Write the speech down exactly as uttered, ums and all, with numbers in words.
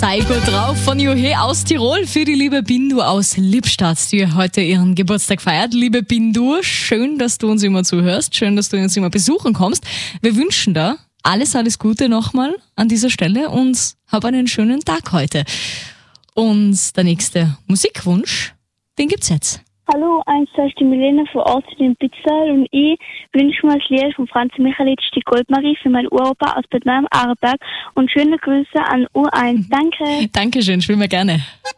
Sei gut drauf von Juhe aus Tirol für die liebe Bindu aus Lippstadt, die heute ihren Geburtstag feiert. Liebe Bindu, schön, dass du uns immer zuhörst, schön, dass du uns immer besuchen kommst. Wir wünschen dir alles, alles Gute nochmal an dieser Stelle und hab einen schönen Tag heute. Und der nächste Musikwunsch, den gibt's jetzt. Hallo, eins ist die Milena von Orten in Pitztal und ich wünsche mir das Lied von Franz Michaelitsch, die Goldmarie, für meinen Uropa aus Bad Neuem-Aarberg und schöne Grüße an U eins. Danke. Dankeschön, spielen wir gerne.